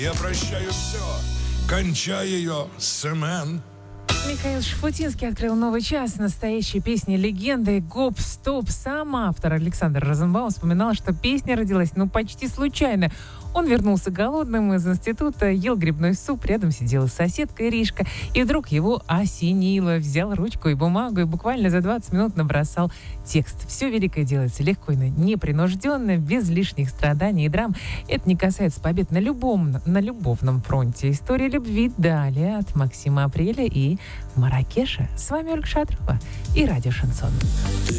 Я прощаю все, кончай ее, Семен. Михаил Шафутинский открыл новый час настоящей песни легенды «Гоп-стоп». Сам автор Александр Розенбаум вспоминал, что песня родилась почти случайно. Он вернулся голодным из института, ел грибной суп, рядом сидела соседка Иришка, и вдруг его осенило. Взял ручку и бумагу и буквально за 20 минут набросал текст. Все великое делается легко и непринужденно, без лишних страданий и драм. Это не касается побед на любовном фронте. История любви далее от Максима Апреля и Маракеша. С вами Ольга Шатрова и радио «Шансон». Ты